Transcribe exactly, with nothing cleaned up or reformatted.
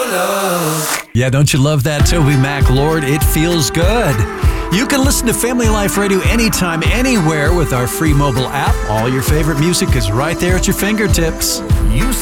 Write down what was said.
love. Yeah, don't you love that, Toby Mac? Lord, it feels good. You can listen to Family Life Radio anytime, anywhere with our free mobile app. All your favorite music is right there at your fingertips. You